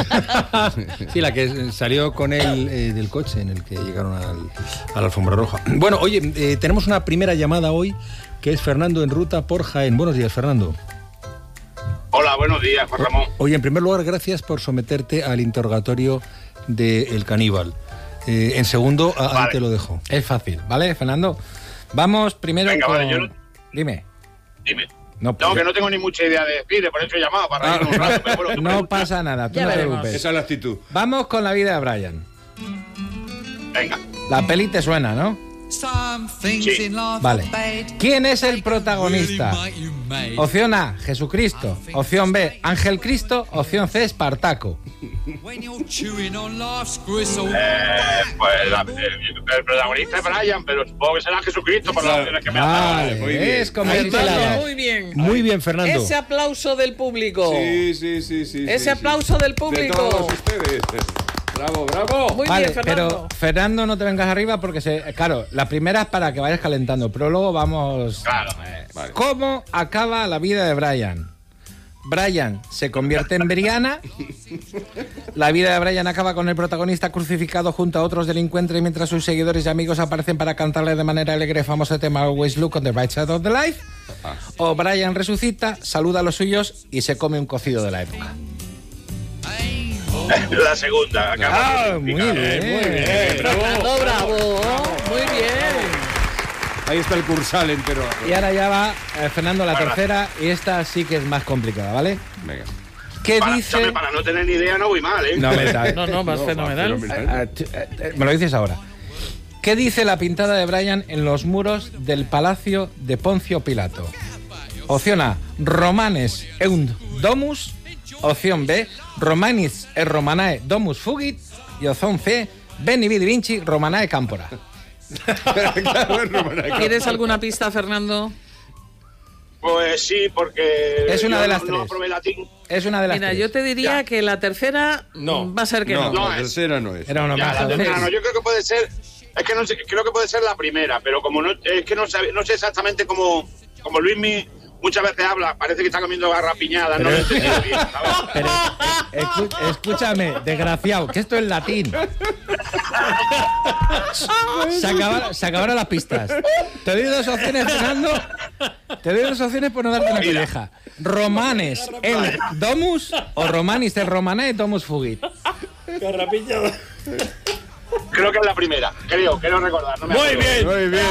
Sí, la que salió con él del coche en el que llegaron a la alfombra roja. Bueno, oye, tenemos una primera llamada hoy, que es Fernando en ruta por Jaén. Buenos días, Fernando. Hola, buenos días, Juan Ramón. Oye, en primer lugar, gracias por someterte al interrogatorio del caníbal. En segundo, ahí te lo dejo. Es fácil, ¿vale, Fernando? Vamos primero. Venga, con... vale, yo no... Dime. No, que no tengo ni mucha idea de decir, por eso he llamado, para reírme un rato. Pero bueno, no pasa nada, tú no te preocupes. Esa es la actitud. Vamos con la vida de Brian. Venga. La peli te suena, ¿no? Sí. Vale. ¿Quién es el protagonista? Opción A, Jesucristo. Opción B, Ángel Cristo. Opción C, Espartaco. Pues el protagonista es Brian, pero supongo que será Jesucristo por las opciones que me ha dado. Muy bien. Es como Muy bien. Muy bien, Fernando. Ese aplauso del público. Sí. Ese aplauso del público. De todos ustedes. Bravo. Muy Vale, bien, Fernando. pero Fernando, no te vengas arriba porque claro, la primera es para que vayas calentando, pero luego vamos. Claro. Vale. ¿Cómo acaba la vida de Brian? Brian se convierte en Brianna. La vida de Brian acaba con el protagonista crucificado junto a otros delincuentes mientras sus seguidores y amigos aparecen para cantarle de manera alegre el famoso tema Always Look on the Bright Side of the Life. O Brian resucita, saluda a los suyos y se come un cocido de la época. La segunda. Muy bien. Bravo. Muy bien. Ahí está el cursal entero. Y ahora ya va, Fernando, la tercera, y esta sí que es más complicada, ¿vale? Venga. ¿Qué dice...? Para no tener ni idea no voy mal, ¿eh? No, vas fenomenal. Me lo dices ahora. ¿Qué dice la pintada de Brian en los muros del palacio de Poncio Pilato? Opción A, Romanes eunt domus. Opción B, Romanis et Romanae domus fugit. Y opción C, Veni vidi vinci Romanae campora. ¿Quieres alguna pista, Fernando? Pues sí, porque... Es una de las no tres. probé latín. Es una de las Mira, tres. yo te diría que la tercera va a ser que no. La tercera no es. Era una Ya, más. la tercera no, yo creo que puede ser... Es que no sé, creo que puede ser la primera, pero como no, es que no sé exactamente cómo Luismi muchas veces habla, parece que está comiendo garrapiñadas, no lo he entendido bien, ¿sabes? Pero, escúchame, desgraciado, que esto es latín. Se acabaron las pistas. Te doy dos opciones, Fernando. Te doy dos opciones por no darte una colleja. Romanes el domus o Romanis el Romanae domus fugit. Garrapiñada. Creo que es la primera, creo recordar. No me acuerdo. Muy bien.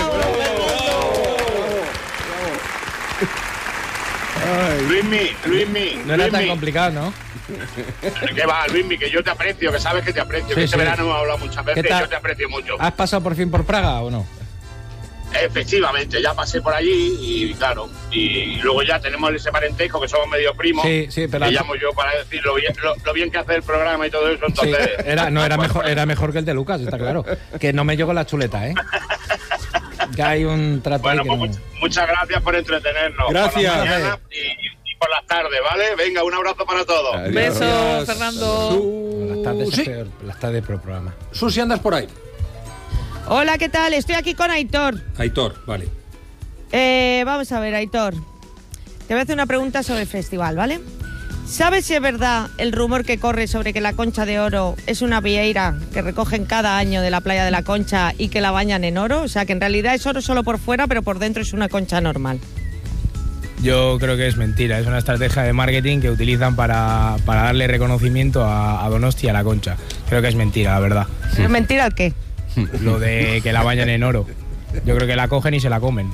Luismi. No era tan complicado, ¿no? ¿Qué va, Luismi? Que yo te aprecio, que sabes que te aprecio, Sí, que este sí. verano hemos hablado muchas veces, yo te aprecio mucho. ¿Has pasado por fin por Praga o no? Efectivamente, ya pasé por allí y claro, y luego ya tenemos ese parentesco que somos medio primos. Sí, pero... Te llamo yo para decir lo bien que hace el programa y todo eso, Sí, entonces... era mejor que el de Lucas, está claro. Que no me llegó la chuleta, ¿eh? Que hay un trato Bueno, ahí que pues no... muchas gracias por entretenernos. Gracias. Por la mañana y por las tardes, ¿vale? Venga, un abrazo para todos. Adiós. Beso, Fernando. Las tardes pro programa. Susi, andas por ahí. Hola, ¿qué tal? Estoy aquí con Aitor. Aitor, vale. Vamos a ver, Aitor. Te voy a hacer una pregunta sobre el festival, ¿vale? ¿Sabes si es verdad el rumor que corre sobre que la Concha de Oro es una vieira que recogen cada año de la playa de la Concha y que la bañan en oro? O sea, que en realidad es oro solo por fuera, pero por dentro es una concha normal. Yo creo que es mentira, es una estrategia de marketing que utilizan para darle reconocimiento a Donosti y a la Concha. Creo que es mentira, la verdad. ¿Es mentira el qué? Lo de que la bañan en oro. Yo creo que la cogen y se la comen.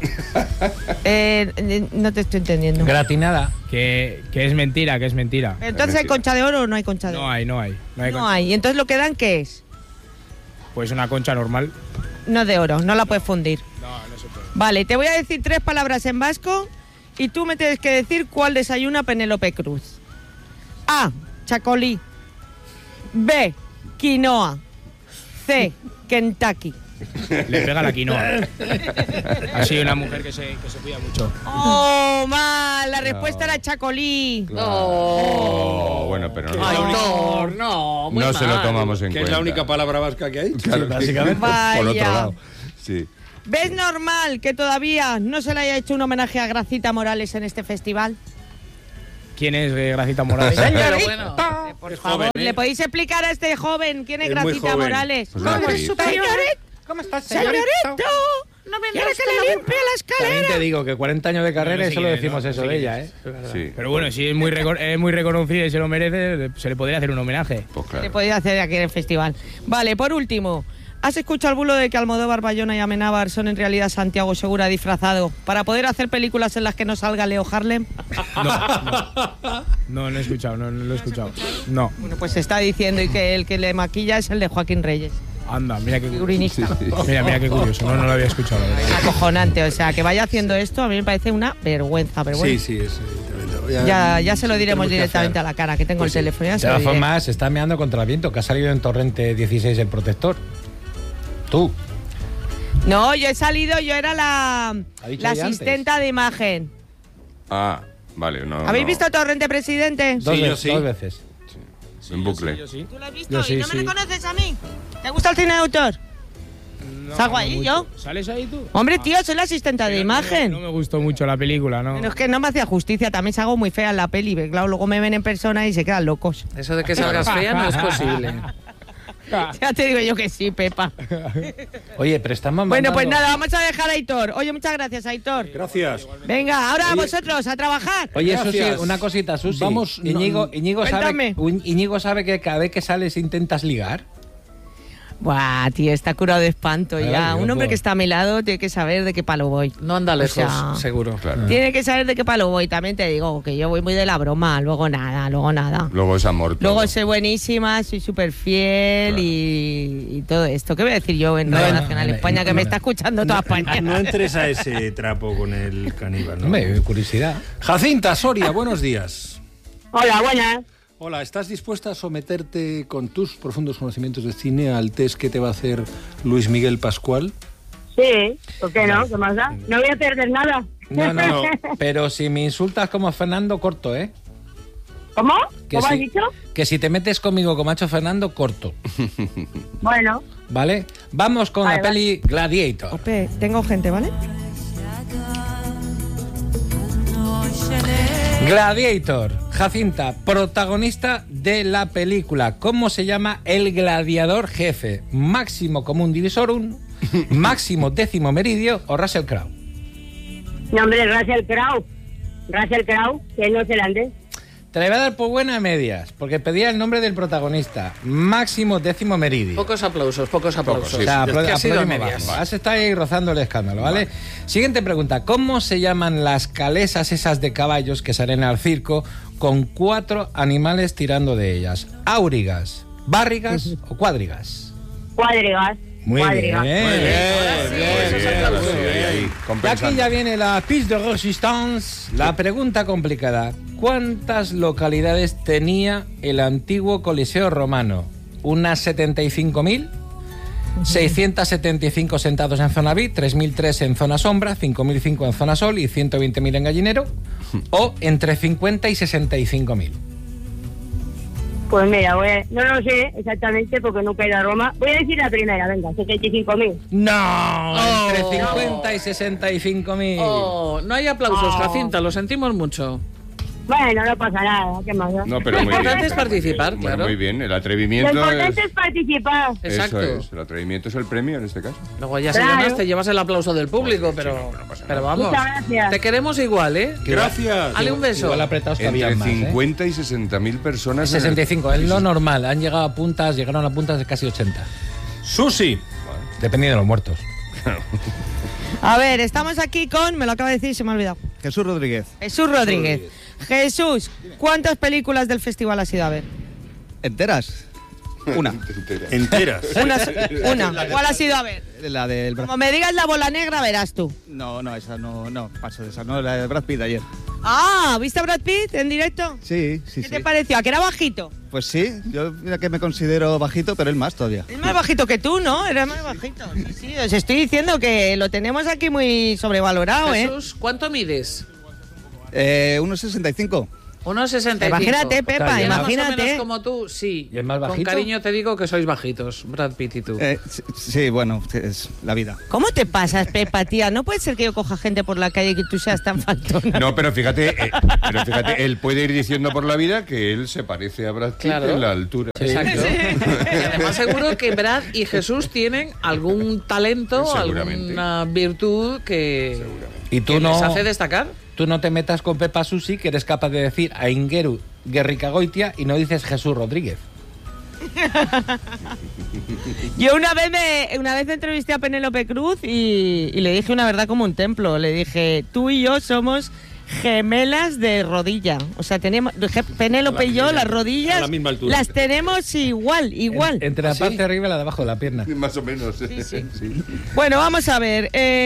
No te estoy entendiendo. Gratinada. Que es mentira, que es mentira. Entonces, ¿hay concha de oro o no hay concha de oro? No hay. No concha. hay. ¿Y entonces lo que dan qué es? Pues una concha normal. No de oro, no la puedes fundir. No se puede. Vale, te voy a decir 3 palabras en vasco y tú me tienes que decir cuál desayuna Penélope Cruz. A, chacolí. B, quinoa. C, Kentucky. Le pega la quinoa. Ha sido una mujer que se cuida mucho. ¡Oh, mal! La respuesta era chacolí. Oh, bueno, pero no. Aitor, no, muy No se lo mal. tomamos en Que cuenta. es la única palabra vasca que hay. Claro, básicamente. Vaya. Por otro lado. Sí. ¿Ves normal que todavía no se le haya hecho un homenaje a Gracita Morales en este festival? ¿Quién es Gracita Morales? Pero bueno. Por favor, ¿le podéis explicar a este joven quién es Es muy Gracita joven. Morales? Pues la actriz. ¿Cómo estás, ¡Señorito! No me ¿Quiere que le limpie la También escalera? te digo que 40 años de carrera No y sé solo quién es, decimos no eso sé de quién ella, es. ¿eh? Sí. Pero bueno, si es muy reconocida y se lo merece, se le podría hacer un homenaje. Pues Le claro. podía hacer aquí en el festival. Vale, por último, ¿has escuchado el bulo de que Almodóvar, Bayona y Amenábar son en realidad Santiago Segura disfrazado para poder hacer películas en las que no salga Leo Harlem? No he escuchado, no lo he escuchado. No, Bueno, pues se está diciendo y que el que le maquilla es el de Joaquín Reyes, anda, mira qué figurinista. Mira qué curioso, no lo había escuchado. La verdad. Acojonante, o sea, que vaya haciendo esto a mí me parece una vergüenza, pero bueno. Sí, es tremendo. Ya se lo diremos tenemos que directamente hacer. a la cara, que tengo Pues el sí. teléfono. Ya De se lo todas diré. formas, se está meando contra el viento, que ha salido en Torrente 16 el protector. Tú. No, yo he salido, yo era la Ha dicho la ella asistenta de imagen. Ah, vale. No, ¿Habéis no. visto Torrente, presidente? Dos, yo veces, sí. dos veces. En bucle. ¿Tú lo has visto? Yo sí, ¿Y no me sí. reconoces a mí? ¿Te gusta el cine de autor? ¿Salgo ahí mucho. yo? ¿Sales ahí tú? Hombre, tío, soy la asistenta de imagen. No me gustó mucho la película, ¿no? Pero es que no me hacía justicia, también salgo muy fea en la peli, pero claro, luego me ven en persona y se quedan locos. Eso de que salgas fea no es posible. Ya te digo yo que sí, Pepa. Oye, pero estamos Bueno, pues mandando- nada, vamos a dejar a Aitor. Oye, muchas gracias, Aitor. Gracias. Venga, ahora vosotros, a trabajar. Oye, Susi, Gracias. una cosita, Susi. Vamos, no- Íñigo sabe, Cuéntame. Íñigo sabe que cada vez que sales intentas ligar. Buah, tío, está curado de espanto Ay, ya. yo Un hombre puedo. que está a mi lado tiene que saber de qué palo voy. No anda lejos, sea, seguro. Claro. Tiene que saber de qué palo voy. También te digo que yo voy muy de la broma, luego nada, luego nada. Luego es amor. todo. Luego soy buenísima, soy súper fiel Claro. y todo esto. ¿Qué voy a decir yo en No, Radio no, Nacional no, España, no, que no, me no. está escuchando toda España? No entres a ese trapo con el caníbal, ¿no? Hombre, curiosidad. Jacinta Soria, buenos días. Hola, buenas. Hola, ¿estás dispuesta a someterte con tus profundos conocimientos de cine al test que te va a hacer Luis Miguel Pascual? Sí, ¿por qué no? ¿Qué más da? No voy a perder nada. No, pero si me insultas como Fernando, corto, ¿eh? ¿Cómo? Que ¿Cómo has si- dicho? Que si te metes conmigo como ha hecho Fernando, corto. Bueno, ¿Vale? Vamos con Vale, la peli Gladiator. Ope, tengo gente, ¿vale? Gladiator. Jacinta, protagonista de la película. ¿Cómo se llama el gladiador jefe? ¿Máximo común divisorum? ¿Máximo décimo meridio o Russell Crowe? nombre es Russell Crowe. Russell Crowe, que es neozelandés. Te la voy a dar por buena a medias, porque pedía el nombre del protagonista. Máximo décimo meridio. Pocos aplausos, pocos aplausos. O sea, Es que ha sido a aplaudimos medias. bajo. Has estado ahí rozando el escándalo, ¿vale? Siguiente pregunta. ¿Cómo se llaman las calesas esas de caballos que salen al circo con 4 animales tirando de ellas? ¿Áurigas, bárrigas o cuádrigas? Cuadrigas. Muy Cuadrigas. bien. Ahí, Y aquí compensando. ya viene la piste de resistance, la pregunta complicada. ¿Cuántas localidades tenía el antiguo Coliseo Romano? ¿Unas 75.000? 675 sentados en zona VIP, 3.003 en zona sombra, 5.005 en zona sol y 120.000 en gallinero, o entre 50 y 65.000. Pues mira, no lo sé exactamente porque nunca he ido a Roma. Voy a decir la primera, venga, 75.000. No, entre 50 y 65.000. Oh, no hay aplausos, Oh. Jacinta, lo sentimos mucho. Bueno, no pasa nada, ¿qué más da? No, pero Lo muy bien. importante es participar, Bueno, claro. muy bien, el Lo atrevimiento importante es... es participar. Exacto. Eso es, el atrevimiento es el premio en este caso. Luego ya si Claro. ganas te llevas el aplauso del público, pero, no pasa pero nada. vamos. Muchas gracias. Te queremos igual, ¿eh? Gracias. Dale un beso. Igual apretados que Entre había más, 50 y 60.000 personas. en el- 65, es lo normal. Han llegado a puntas, llegaron a puntas de casi 80. Susi. Dependiendo de los muertos. A ver, estamos aquí con, me lo acaba de decir y se me ha olvidado. Jesús Rodríguez. Jesús Rodríguez. Jesús, ¿cuántas películas del festival has ido a ver? ¿Enteras? Una. Enteras. Una. ¿Cuál has ido a ver? La del Brad Como me digas la bola negra, verás tú. No, esa no, paso de esa. No, la de Brad Pitt de ayer. Ah, ¿viste a Brad Pitt en directo? Sí, ¿Qué te pareció? ¿A que era bajito? Pues sí, yo mira que me considero bajito, pero él más todavía. Es más bajito que tú, ¿no? Era más bajito. Sí, sí, os estoy diciendo que lo tenemos aquí muy sobrevalorado, ¿eh? Jesús, ¿cuánto mides? 1,65. 1,65. Imagínate, Pepa, Está bien. Más o imagínate. menos como tú, sí. ¿Y el más Con bajito? cariño te digo que sois bajitos, Brad Pitt y tú. Sí, bueno, es la vida. ¿Cómo te pasas, Pepa, tía? No puede ser que yo coja gente por la calle y que tú seas tan faltona. No, pero fíjate, él puede ir diciendo por la vida que él se parece a Brad Pitt Claro. en la altura. Exacto. Y además seguro que Brad y Jesús tienen algún talento, Seguramente. alguna virtud que, Y tú que no, les hace destacar. tú no te metas con Pepa Susi, que eres capaz de decir a Ingeru Guerricagoitia y no dices Jesús Rodríguez. Yo una vez entrevisté a Penélope Cruz y le dije una verdad como un templo. Le dije, tú y yo somos gemelas de rodilla. O sea, tenemos Penélope y yo las rodillas a la misma altura. las tenemos igual. Entre la parte de arriba y la de abajo de la pierna. Más o menos. Sí. Bueno, vamos a ver.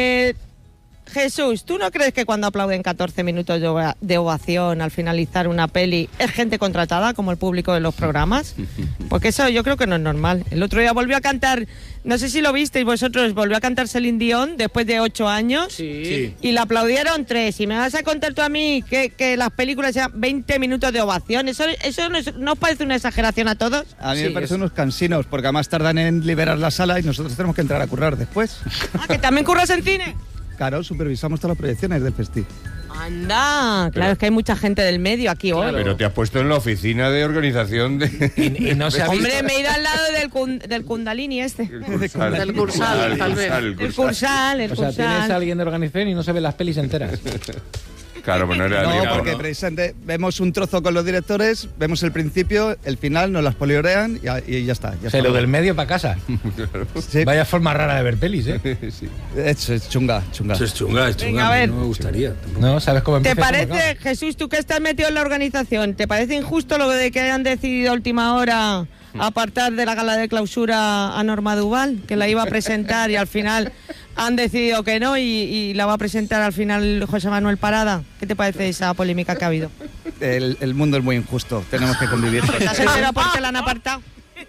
Jesús, ¿tú no crees que cuando aplauden 14 minutos de ovación al finalizar una peli es gente contratada como el público de los programas? Porque eso yo creo que no es normal. El otro día volvió a cantar, no sé si lo visteis vosotros, volvió a cantar Celine Dion después de 8 años. Sí. Y la aplaudieron 3. Y me vas a contar tú a mí que las películas sean 20 minutos de ovación. ¿Eso no os parece una exageración a todos? A mí Sí, me parece es- unos cansinos, porque además tardan en liberar la sala y nosotros tenemos que entrar a currar después. ¿Ah, que también curras en cine? Claro, supervisamos todas las proyecciones del festival. Anda, claro, es que hay mucha gente del medio aquí hoy. Pero te has puesto en la oficina de organización de... Y no se ha visto. Hombre, me he ido al lado del Kundalini este. Del Cursal, tal vez. El Cursal, el O sea, tienes a Cursal. alguien de organización y no se ven las pelis enteras. Claro, pues no era No, tiempo, porque ¿no? precisamente vemos un trozo con los directores, vemos el principio, el final, nos las poliorean y ya está. Ya O sea, está. lo del medio para casa. Sí, Vaya forma rara de ver pelis, ¿eh? Sí. es chunga. Eso es chunga, Venga, a ver. No me gustaría. tampoco. No, ¿sabes cómo ¿Te empieza y cómo parece, acaba? Jesús, tú que estás metido en la organización, ¿te parece injusto lo de que hayan decidido a última hora apartar de la gala de clausura a Norma Duval, que la iba a presentar y al final han decidido que no y la va a presentar al final José Manuel Parada? ¿Qué te parece esa polémica que ha habido? El mundo es muy injusto, tenemos que convivir. ¿Estás enterado por qué la han apartado?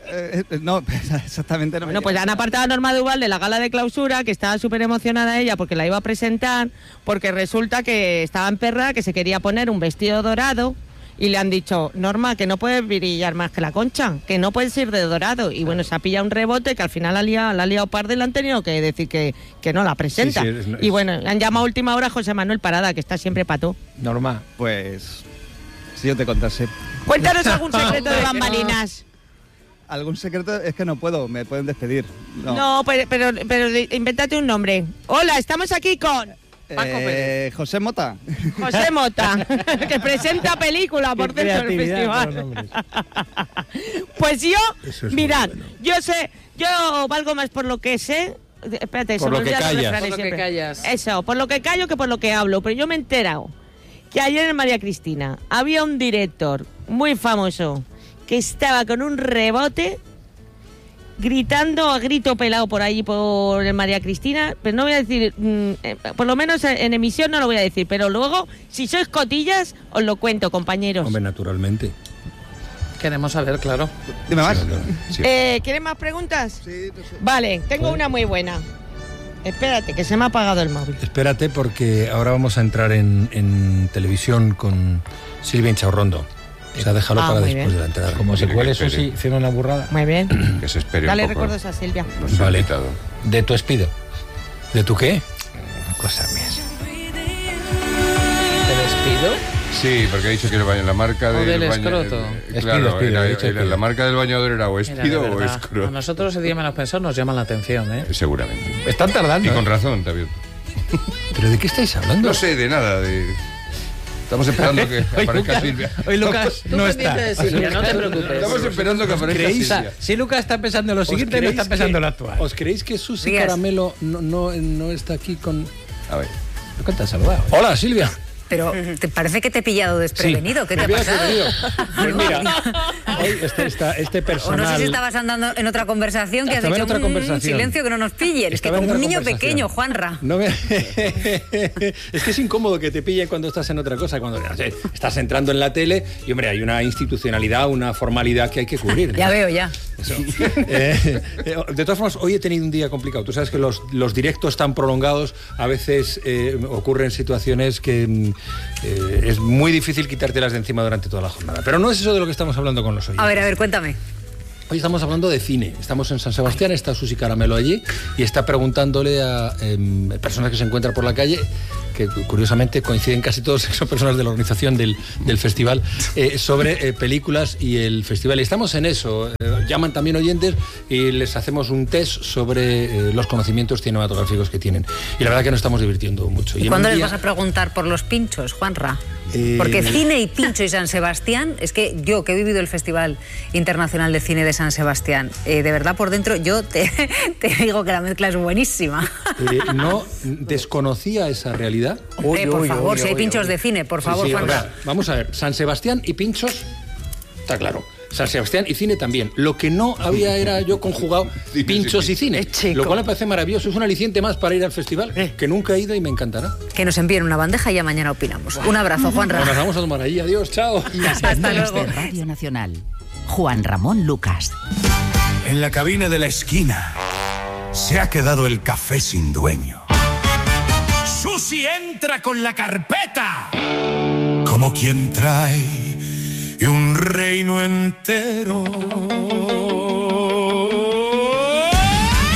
No, exactamente no. Bueno, pues la han apartado a Norma Duval de la gala de clausura, que estaba súper emocionada ella porque la iba a presentar, porque resulta que estaba en perra, que se quería poner un vestido dorado y le han dicho, Norma, que no puedes brillar más que la Concha, que no puedes ir de dorado. Y bueno, se ha pillado un rebote que al final la ha liado parda y le han tenido que decir que no la presenta. Sí, sí, y bueno, le han llamado a última hora a José Manuel Parada, que está siempre pató. Norma. Pues, si yo te contase. Cuéntanos algún secreto de bambalinas. Algún secreto es que no puedo, me pueden despedir. No, pero invéntate un nombre. Hola, estamos aquí con Paco Pérez. José Mota. José Mota, que presenta película, por Qué cierto, en el creatividad festival. con los nombres. Pues yo, Eso es mirad, muy bueno. yo valgo más por lo que sé. Espérate, Por se me lo que olvidan los callas. refranes Por lo que siempre. callas. Eso, por lo que callo que por lo que hablo. Pero yo me he enterado que ayer en María Cristina había un director muy famoso que estaba con un rebote gritando a grito pelado por ahí por el María Cristina, pero no voy a decir, por lo menos en emisión no lo voy a decir, pero luego, si sois cotillas, os lo cuento, compañeros. Hombre, naturalmente. Queremos saber, claro. Dime más. Sí. ¿Quieren más preguntas? Sí, no sé. Vale, tengo una muy buena. Espérate, que se me ha apagado el móvil. Espérate, porque ahora vamos a entrar en televisión con Silvia Inchaurrondo. O sea, déjalo Ah, para muy después bien. de la entrada. Como se Tiene cuele que eso, sí, esperar. hicieron una burrada. Muy bien. Que se espere Dale un poco. recuerdos a Silvia. No se ha Vale. invitado. De tu espido. ¿De tu qué? Cosa mía. ¿Te despido? Sí, porque ha dicho que la marca O del del baño... escroto. Claro, Espido, era- he dicho era espido. la marca del bañador era o Mira, de espido o verdad, a escroto. nosotros ese día menos pensado nos llama la atención, ¿eh? Seguramente. Están tardando. Y con ¿eh? razón, también. ¿Pero de qué estáis hablando? No sé de nada. Estamos esperando que Hoy aparezca Lucas, Silvia. hoy Lucas Tú no pendiente está. de Silvia, no te preocupes. Estamos esperando que aparezca O sea, Silvia. si Lucas está pensando en lo siguiente, no está pensando en lo actual. ¿Os creéis que Susi Días. Caramelo no está aquí con...? A ver. Lucas te ha saludado. Hola, Silvia. Pero ¿te parece que te he pillado desprevenido? ¿Qué te ha Me había pasado? sorprendido. Pues mira, hoy este O personal... no sé si estabas andando en otra conversación que has Estaba en dicho otra conversación. silencio que no nos pillen. Es que Estaba en como un otra niño conversación. pequeño, Juanra. No me- es que es incómodo que te pillen cuando estás en otra cosa, cuando no sé, estás entrando en la tele y, hombre, hay una institucionalidad, una formalidad que hay que cubrir, ¿no? Ya veo, ya. Eso. De todas formas, hoy he tenido un día complicado. Tú sabes que los directos tan prolongados a veces ocurren situaciones que es muy difícil quitártelas de encima durante toda la jornada. Pero no es eso de lo que estamos hablando con los oyentes. A ver, cuéntame. Hoy estamos hablando de cine. Estamos en San Sebastián, está Susi Caramelo allí y está preguntándole a personas que se encuentran por la calle, que curiosamente coinciden casi todos, son personas de la organización del festival, sobre películas y el festival. Y estamos en eso. Llaman también oyentes y les hacemos un test sobre los conocimientos cinematográficos que tienen. Y la verdad que nos estamos divirtiendo mucho. ¿Y cuándo les vas a preguntar por los pinchos, Juanra? Porque cine y pincho y San Sebastián, es que yo que he vivido el Festival Internacional de Cine de San Sebastián, de verdad por dentro yo te digo que la mezcla es buenísima. No desconocía esa realidad. Por favor, si hay pinchos de cine, por favor, Juanra. Vamos a ver, San Sebastián y pinchos, está claro. San Sebastián y cine también. Lo que no había era yo conjugado pinchos y cine. Lo cual me parece maravilloso. Es un aliciente más para ir al festival, que nunca he ido y me encantará. Que nos envíen una bandeja y ya mañana opinamos. Un abrazo, Juanra. Nos vamos a tomar ahí. Adiós, chao. Hasta luego. De Radio Nacional. Juan Ramón Lucas. En la cabina de la esquina se ha quedado el café sin dueño. Susi entra con la carpeta como quien trae un reino entero.